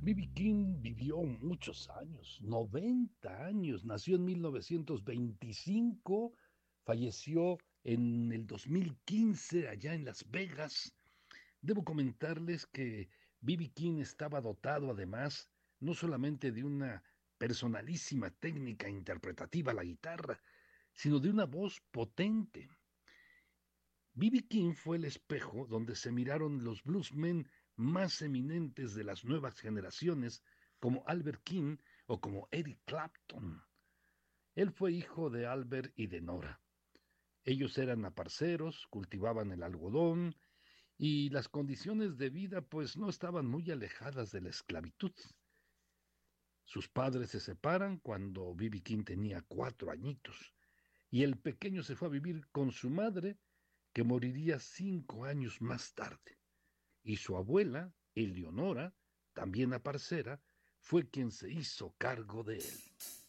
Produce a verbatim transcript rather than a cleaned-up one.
B B. King vivió muchos años, noventa años, nació en mil novecientos veinticinco, falleció en el dos mil quince allá en Las Vegas. Debo comentarles que B B. King estaba dotado además no solamente de una personalísima técnica interpretativa a la guitarra, sino de una voz potente. B B. King fue el espejo donde se miraron los bluesmen más eminentes de las nuevas generaciones, como Albert King o como Eric Clapton. Él fue hijo de Albert y de Nora. Ellos eran aparceros, cultivaban el algodón y las condiciones de vida pues no estaban muy alejadas de la esclavitud. Sus padres se separan cuando B B. King tenía cuatro añitos y el pequeño se fue a vivir con su madre, que moriría cinco años más tarde. Y su abuela, Eleonora, también aparcera, fue quien se hizo cargo de él.